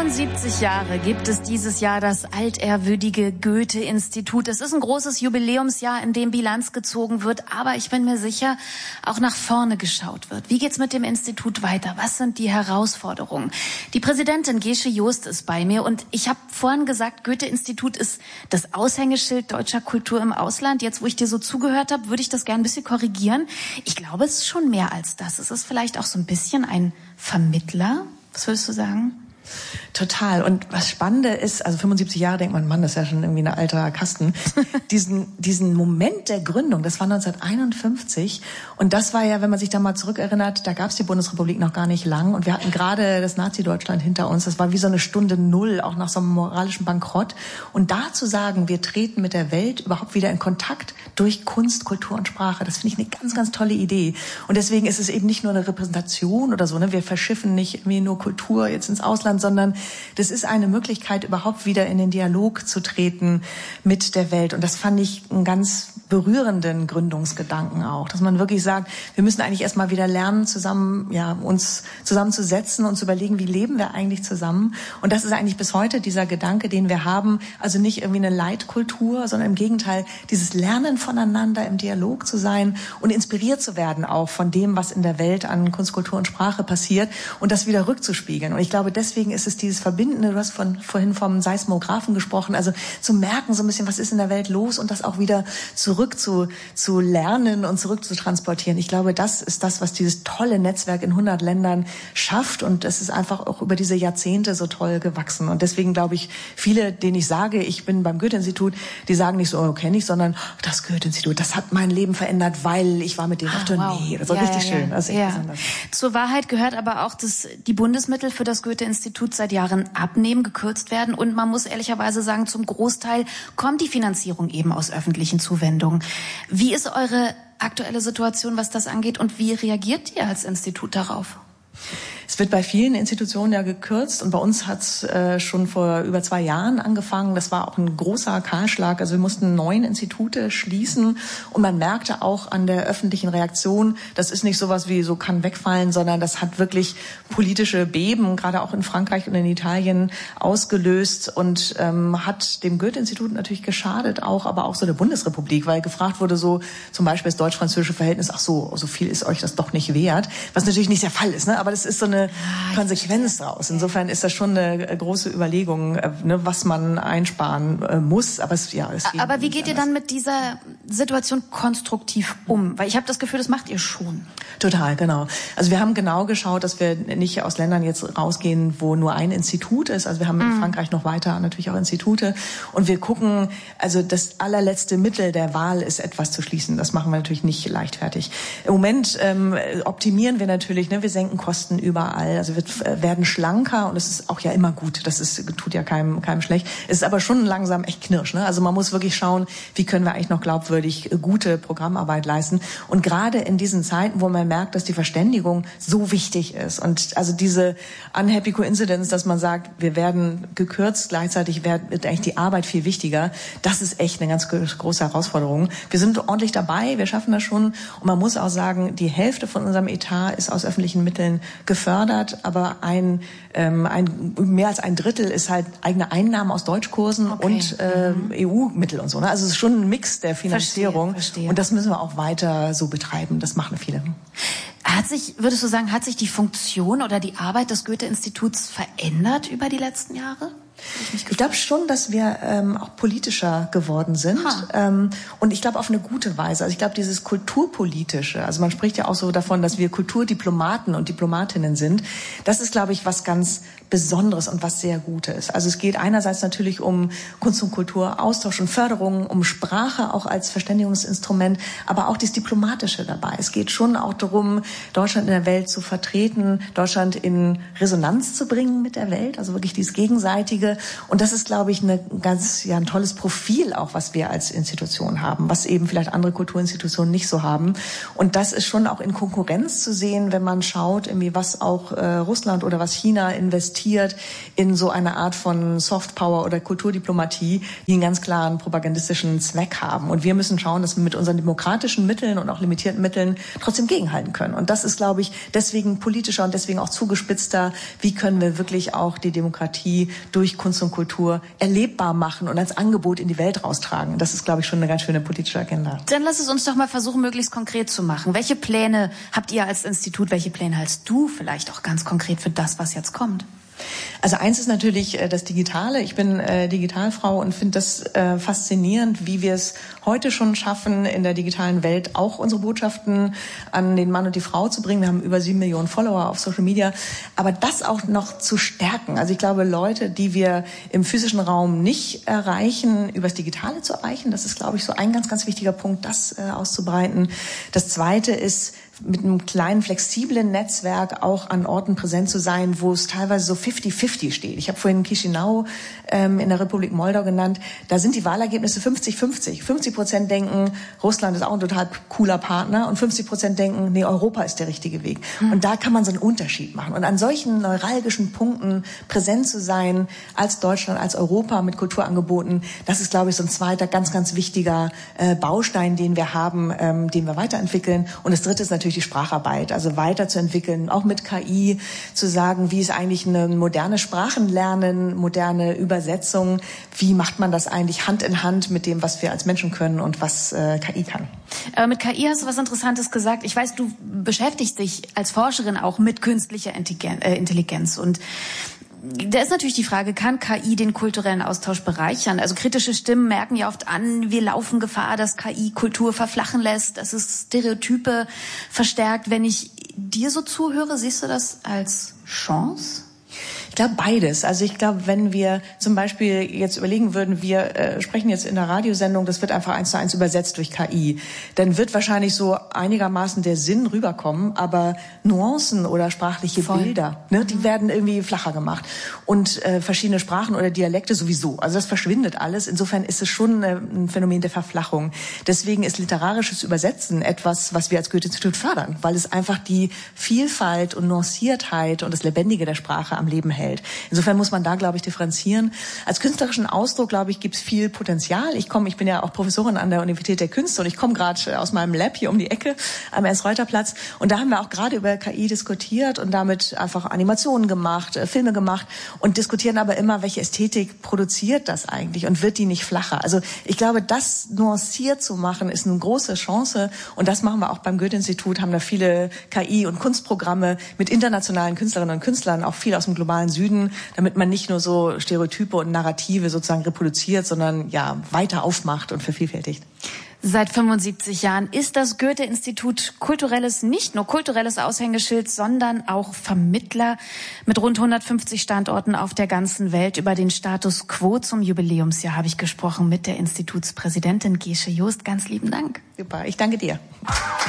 75 Jahre gibt es dieses Jahr das altehrwürdige Goethe-Institut. Es ist ein großes Jubiläumsjahr, in dem Bilanz gezogen wird, aber ich bin mir sicher, auch nach vorne geschaut wird. Wie geht's mit dem Institut weiter? Was sind die Herausforderungen? Die Präsidentin Gesche Joost ist bei mir und ich habe vorhin gesagt, Goethe-Institut ist das Aushängeschild deutscher Kultur im Ausland. Jetzt, wo ich dir so zugehört habe, würde ich das gerne ein bisschen korrigieren. Ich glaube, es ist schon mehr als das. Es ist vielleicht auch so ein bisschen ein Vermittler. Was würdest du sagen? Total. Und was Spannende ist, also 75 Jahre denkt man, Mann, das ist ja schon irgendwie ein alter Kasten. Diesen Moment der Gründung, das war 1951. Und das war ja, wenn man sich da mal zurückerinnert, da gab es die Bundesrepublik noch gar nicht lang. Und wir hatten gerade das Nazi-Deutschland hinter uns. Das war wie so eine Stunde Null, auch nach so einem moralischen Bankrott. Und da zu sagen, wir treten mit der Welt überhaupt wieder in Kontakt durch Kunst, Kultur und Sprache, das finde ich eine ganz, ganz tolle Idee. Und deswegen ist es eben nicht nur eine Repräsentation oder so, ne? Wir verschiffen nicht irgendwie nur Kultur jetzt ins Ausland, sondern das ist eine Möglichkeit, überhaupt wieder in den Dialog zu treten mit der Welt. Und das fand ich einen ganz berührenden Gründungsgedanken auch, dass man wirklich sagt, wir müssen eigentlich erstmal wieder lernen, uns zusammenzusetzen und zu überlegen, wie leben wir eigentlich zusammen. Und das ist eigentlich bis heute dieser Gedanke, den wir haben, also nicht irgendwie eine Leitkultur, sondern im Gegenteil, dieses Lernen voneinander, im Dialog zu sein und inspiriert zu werden auch von dem, was in der Welt an Kunst, Kultur und Sprache passiert und das wieder rückzuspiegeln. Und ich glaube, deswegen ist es dieses Verbindende, du hast vorhin vom Seismographen gesprochen, also zu merken so ein bisschen, was ist in der Welt los und das auch wieder zurück zu lernen und zurück zu transportieren. Ich glaube, das ist das, was dieses tolle Netzwerk in 100 Ländern schafft und es ist einfach auch über diese Jahrzehnte so toll gewachsen. Und deswegen glaube ich, viele, denen ich sage, ich bin beim Goethe-Institut, die sagen nicht so, oh, kenne ich, sondern das Goethe-Institut, das hat mein Leben verändert, weil ich war mit denen auf Tournee. Wow. Das war richtig schön. Das ist echt besonders. Zur Wahrheit gehört aber auch, dass die Bundesmittel für das Goethe-Institut seit Jahren abnehmen, gekürzt werden und man muss ehrlicherweise sagen, zum Großteil kommt die Finanzierung eben aus öffentlichen Zuwendungen. Wie ist eure aktuelle Situation, was das angeht und wie reagiert ihr als Institut darauf? Es wird bei vielen Institutionen ja gekürzt und bei uns hat es schon vor über 2 Jahren angefangen. Das war auch ein großer Kahlschlag. Also wir mussten 9 Institute schließen und man merkte auch an der öffentlichen Reaktion, das ist nicht sowas wie so kann wegfallen, sondern das hat wirklich politische Beben, gerade auch in Frankreich und in Italien ausgelöst und hat dem Goethe-Institut natürlich geschadet, aber auch so der Bundesrepublik, weil gefragt wurde so zum Beispiel das deutsch-französische Verhältnis, so viel ist euch das doch nicht wert, was natürlich nicht der Fall ist, ne? Aber das ist so eine Konsequenz daraus. Insofern ist das schon eine große Überlegung, ne, was man einsparen muss. Aber wie geht ihr dann mit dieser Situation konstruktiv um? Weil ich habe das Gefühl, das macht ihr schon. Total, genau. Also wir haben genau geschaut, dass wir nicht aus Ländern jetzt rausgehen, wo nur ein Institut ist. Also wir haben in Frankreich noch weiter natürlich auch Institute. Und wir gucken, also das allerletzte Mittel der Wahl ist, etwas zu schließen. Das machen wir natürlich nicht leichtfertig. Im Moment optimieren wir natürlich, ne, wir senken Kosten überall. Also wir werden schlanker und es ist auch ja immer gut. Tut ja keinem schlecht. Es ist aber schon langsam echt knirsch, ne? Also man muss wirklich schauen, wie können wir eigentlich noch glaubwürdig gute Programmarbeit leisten. Und gerade in diesen Zeiten, wo man merkt, dass die Verständigung so wichtig ist und also diese unhappy coincidence, dass man sagt, wir werden gekürzt, gleichzeitig wird eigentlich die Arbeit viel wichtiger. Das ist echt eine ganz große Herausforderung. Wir sind ordentlich dabei, wir schaffen das schon und man muss auch sagen, die Hälfte von unserem Etat ist aus öffentlichen Mitteln gefördert, aber mehr als ein Drittel ist halt eigene Einnahmen aus Deutschkursen und EU-Mittel und so. Ne? Also es ist schon ein Mix der Finanzierung. Verstehe. Und das müssen wir auch weiter so betreiben. Das machen viele. Würdest du sagen, hat sich die Funktion oder die Arbeit des Goethe-Instituts verändert über die letzten Jahre? Ich glaube schon, dass wir auch politischer geworden sind und ich glaube auf eine gute Weise. Also ich glaube dieses Kulturpolitische, also man spricht ja auch so davon, dass wir Kulturdiplomaten und Diplomatinnen sind. Das ist, glaube ich, was ganz Besonderes und was sehr Gutes. Also es geht einerseits natürlich um Kunst- und Kulturaustausch und Förderung, um Sprache auch als Verständigungsinstrument, aber auch das Diplomatische dabei. Es geht schon auch darum, Deutschland in der Welt zu vertreten, Deutschland in Resonanz zu bringen mit der Welt, also wirklich dieses Gegenseitige Talente. Und das ist, glaube ich, ein tolles Profil auch, was wir als Institution haben, was eben vielleicht andere Kulturinstitutionen nicht so haben. Und das ist schon auch in Konkurrenz zu sehen, wenn man schaut, irgendwie was auch Russland oder was China investiert in so eine Art von Softpower oder Kulturdiplomatie, die einen ganz klaren propagandistischen Zweck haben. Und wir müssen schauen, dass wir mit unseren demokratischen Mitteln und auch limitierten Mitteln trotzdem gegenhalten können. Und das ist, glaube ich, deswegen politischer und deswegen auch zugespitzter. Wie können wir wirklich auch die Demokratie durch Kunst und Kultur erlebbar machen und als Angebot in die Welt raustragen? Das ist, glaube ich, schon eine ganz schöne politische Agenda. Dann lass es uns doch mal versuchen, möglichst konkret zu machen. Welche Pläne habt ihr als Institut? Welche Pläne hast du vielleicht auch ganz konkret für das, was jetzt kommt? Also eins ist natürlich das Digitale. Ich bin Digitalfrau und finde das faszinierend, wie wir es heute schon schaffen, in der digitalen Welt auch unsere Botschaften an den Mann und die Frau zu bringen. Wir haben über 7 Millionen Follower auf Social Media. Aber das auch noch zu stärken. Also ich glaube, Leute, die wir im physischen Raum nicht erreichen, übers Digitale zu erreichen, das ist, glaube ich, so ein ganz, ganz wichtiger Punkt, das auszubreiten. Das Zweite ist, mit einem kleinen, flexiblen Netzwerk auch an Orten präsent zu sein, wo es teilweise so 50-50 steht. Ich habe vorhin Chișinău in der Republik Moldau genannt. Da sind die Wahlergebnisse 50-50. 50% denken, Russland ist auch ein total cooler Partner und 50% denken, nee, Europa ist der richtige Weg. Und da kann man so einen Unterschied machen. Und an solchen neuralgischen Punkten präsent zu sein, als Deutschland, als Europa mit Kulturangeboten, das ist, glaube ich, so ein zweiter ganz, ganz wichtiger Baustein, den wir haben, den wir weiterentwickeln. Und das Dritte ist natürlich die Spracharbeit, also weiterzuentwickeln, auch mit KI zu sagen, wie ist eigentlich eine moderne Sprachenlernen, moderne Übersetzung, wie macht man das eigentlich Hand in Hand mit dem, was wir als Menschen können und was KI kann. Mit KI hast du was Interessantes gesagt. Ich weiß, du beschäftigst dich als Forscherin auch mit künstlicher Intelligenz und da ist natürlich die Frage, kann KI den kulturellen Austausch bereichern? Also kritische Stimmen merken ja oft an, wir laufen Gefahr, dass KI Kultur verflachen lässt, dass es Stereotype verstärkt. Wenn ich dir so zuhöre, siehst du das als Chance? Ich glaube beides. Also ich glaube, wenn wir zum Beispiel jetzt überlegen würden, wir sprechen jetzt in der Radiosendung, das wird einfach 1:1 übersetzt durch KI, dann wird wahrscheinlich so einigermaßen der Sinn rüberkommen, aber Nuancen oder sprachliche Bilder, ne, die werden irgendwie flacher gemacht. Und verschiedene Sprachen oder Dialekte sowieso. Also das verschwindet alles. Insofern ist es schon ein Phänomen der Verflachung. Deswegen ist literarisches Übersetzen etwas, was wir als Goethe-Institut fördern, weil es einfach die Vielfalt und Nuanciertheit und das Lebendige der Sprache am Leben hält. Insofern muss man da, glaube ich, differenzieren. Als künstlerischen Ausdruck, glaube ich, gibt es viel Potenzial. Ich bin ja auch Professorin an der Universität der Künste und ich komme gerade aus meinem Lab hier um die Ecke am Ernst-Reuter-Platz. Und da haben wir auch gerade über KI diskutiert und damit einfach Animationen gemacht, Filme gemacht und diskutieren aber immer, welche Ästhetik produziert das eigentlich und wird die nicht flacher. Also ich glaube, das nuanciert zu machen, ist eine große Chance und das machen wir auch beim Goethe-Institut, haben da viele KI- und Kunstprogramme mit internationalen Künstlerinnen und Künstlern, auch viel aus dem globalen Süden, damit man nicht nur so Stereotype und Narrative sozusagen reproduziert, sondern ja weiter aufmacht und vervielfältigt. Seit 75 Jahren ist das Goethe-Institut nicht nur kulturelles Aushängeschild, sondern auch Vermittler mit rund 150 Standorten auf der ganzen Welt. Über den Status quo zum Jubiläumsjahr habe ich gesprochen mit der Institutspräsidentin Gesche Joost. Ganz lieben Dank. Super, ich danke dir.